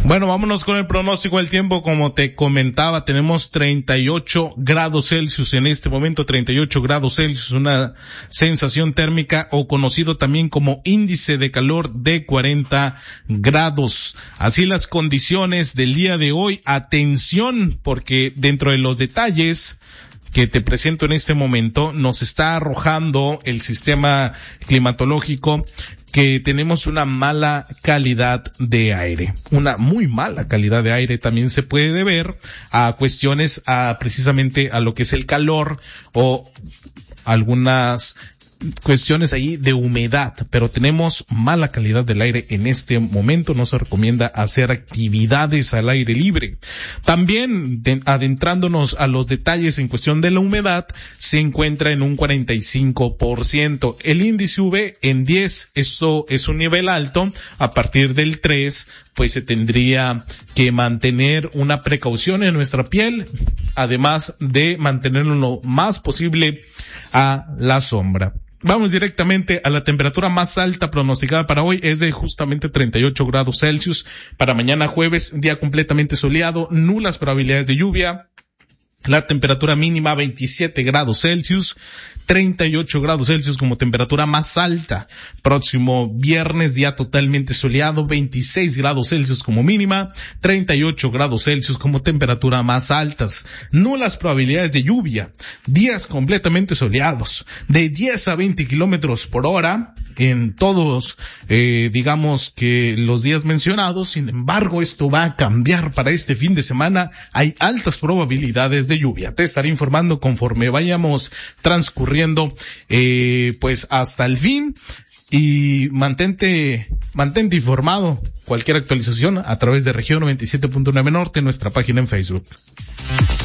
Bueno, vámonos con el pronóstico del tiempo. Como te comentaba, tenemos 38 grados Celsius en este momento, 38 grados Celsius, una sensación térmica o conocido también como índice de calor de 40 grados. Así las condiciones del día de hoy. Atención, porque dentro de los detalles que te presento en este momento, nos está arrojando el sistema climatológico que tenemos una mala calidad de aire. Una muy mala calidad de aire también se puede deber a cuestiones, precisamente a lo que es el calor o algunas cuestiones ahí de humedad, pero tenemos mala calidad del aire en este momento. No se recomienda hacer actividades al aire libre. También, adentrándonos a los detalles en cuestión de la humedad, se encuentra en un 45%. El índice UV en 10, esto es un nivel alto. A partir del 3, pues se tendría que mantener una precaución en nuestra piel, además de mantenerlo lo más posible a la sombra. Vamos directamente a la temperatura más alta pronosticada para hoy, es de justamente 38 grados Celsius. Para mañana jueves, un día completamente soleado, nulas probabilidades de lluvia. La temperatura mínima 27 grados Celsius, 38 grados Celsius como temperatura más alta. Próximo viernes, día totalmente soleado, 26 grados Celsius como mínima, 38 grados Celsius como temperatura más altas. Nulas probabilidades de lluvia, días completamente soleados, de 10 a 20 kilómetros por hora en todos, digamos que los días mencionados. Sin embargo, esto va a cambiar para este fin de semana. Hay altas probabilidades de lluvia. Te estaré informando conforme vayamos transcurriendo, pues hasta el fin, y mantente informado. Cualquier actualización a través de Región 97.9 Norte, nuestra página en Facebook.